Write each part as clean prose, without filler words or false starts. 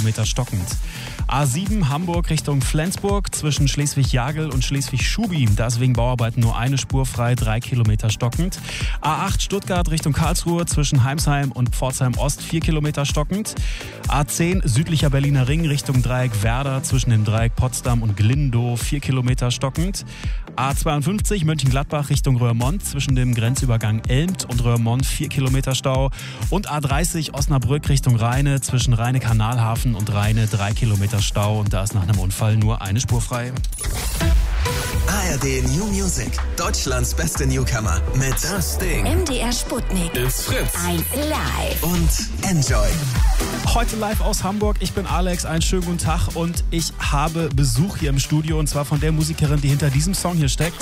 Kilometer stockend. A7 Hamburg Richtung Flensburg zwischen Schleswig-Jagel und Schleswig-Schubi. Da ist wegen Bauarbeiten nur eine Spur frei, 3 Kilometer stockend. A8 Stuttgart Richtung Karlsruhe zwischen Heimsheim und Pforzheim Ost 4 Kilometer stockend. A10 südlicher Berliner Ring Richtung Dreieck Werder zwischen dem Dreieck Potsdam und Glindow 4 Kilometer stockend. A52 Mönchengladbach Richtung Röhrmond zwischen dem Grenzübergang Elmt und Röhrmond 4 Kilometer Stau. Und A30 Osnabrück Richtung Rheine zwischen Rheine-Kanalhafen und Rheine 3 Kilometer Stau. Und da ist nach einem Unfall nur eine Spur frei. ARD New Music. Deutschlands beste Newcomer mit Das Ding. MDR Sputnik. Ist Fritz. Ein Live. Und Enjoy. Heute live aus Hamburg. Ich bin Alex. Einen schönen guten Tag. Und ich habe Besuch hier im Studio. Und zwar von der Musikerin, die hinter diesem Song hier steckt.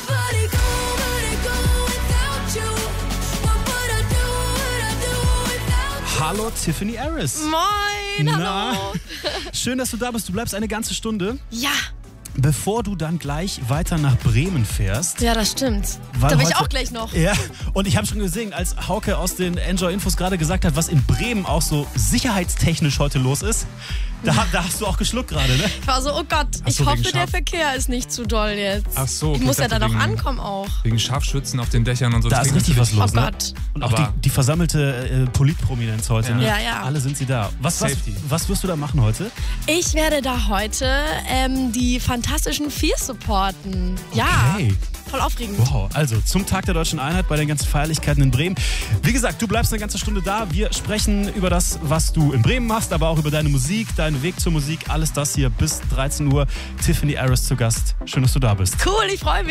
Hallo Tiffany Aris. Moin, hallo. Schön, dass du da bist. Du bleibst eine ganze Stunde. Ja. Bevor du dann gleich weiter nach Bremen fährst. Ja, das stimmt. Weil Da bin ich heute- auch gleich noch. Ja, und ich habe schon gesehen, als Hauke aus den Enjoy-Infos gerade gesagt hat, was in Bremen auch so sicherheitstechnisch heute los ist, da hast du auch geschluckt gerade, ne? Ich war so, oh Gott, Ach so, ich hoffe, wegen der Scharf- Verkehr ist nicht zu doll jetzt. Ach so, okay, Ich muss ich ja dachte dann auch wegen- ankommen auch. Wegen Scharfschützen auf den Dächern und so. Da Das ist klingt richtig was natürlich- los, Oh ne? Gott. Und auch Aber- die versammelte Politprominenz heute, ne? Ja, ja. Alle sind sie da. Was Safety. wirst du da machen heute? Ich werde da heute die Fantastischen Vier supporten. Ja, Okay. voll aufregend. Wow, also zum Tag der Deutschen Einheit bei den ganzen Feierlichkeiten in Bremen. Wie gesagt, du bleibst eine ganze Stunde da. Wir sprechen über das, was du in Bremen machst, aber auch über deine Musik, deinen Weg zur Musik. Alles das hier bis 13 Uhr. Tiffany Aris zu Gast. Schön, dass du da bist. Cool, ich freue mich.